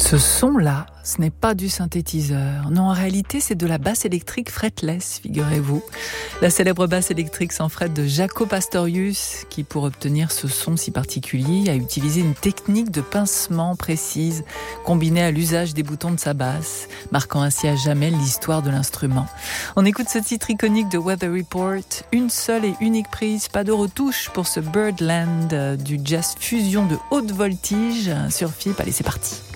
Ce son-là, ce n'est pas du synthétiseur. Non, en réalité, c'est de la basse électrique fretless, figurez-vous. La célèbre basse électrique sans fret de Jaco Pastorius, qui, pour obtenir ce son si particulier, a utilisé une technique de pincement précise, combinée à l'usage des boutons de sa basse, marquant ainsi à jamais l'histoire de l'instrument. On écoute ce titre iconique de Weather Report, une seule et unique prise, pas de retouche pour ce Birdland du jazz fusion de haute voltige sur FIP. Allez, c'est parti.